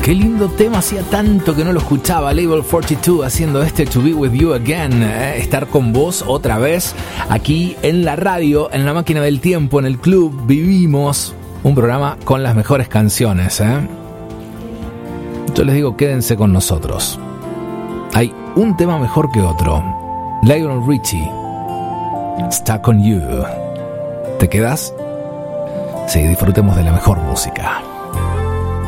Qué lindo tema, hacía tanto que no lo escuchaba. Label 42 haciendo este To Be With You Again, estar con vos otra vez aquí en la radio, en la máquina del tiempo, en el club. Vivimos un programa con las mejores canciones. Yo les digo, quédense con nosotros. Hay un tema mejor que otro. Lionel Richie, Stuck on You. ¿Te quedas? Sí, disfrutemos de la mejor música.